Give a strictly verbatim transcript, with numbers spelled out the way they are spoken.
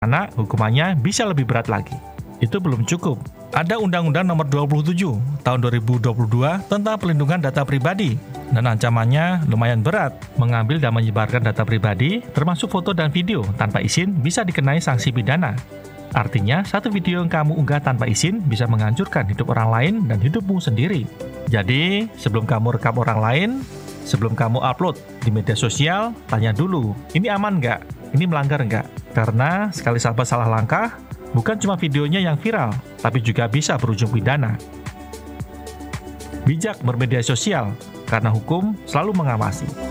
anak, hukumannya bisa lebih berat lagi. Itu belum cukup. Ada Undang-Undang Nomor dua puluh tujuh Tahun dua ribu dua puluh dua tentang perlindungan data pribadi, dan ancamannya lumayan berat. Mengambil dan menyebarkan data pribadi, termasuk foto dan video tanpa izin, bisa dikenai sanksi pidana. Artinya, satu video yang kamu unggah tanpa izin bisa menghancurkan hidup orang lain dan hidupmu sendiri. Jadi, sebelum kamu rekam orang lain, sebelum kamu upload di media sosial, tanya dulu, ini aman nggak? Ini melanggar nggak? Karena sekali salah salah langkah, bukan cuma videonya yang viral, tapi juga bisa berujung pidana. Bijak bermedia sosial, karena hukum selalu mengawasi.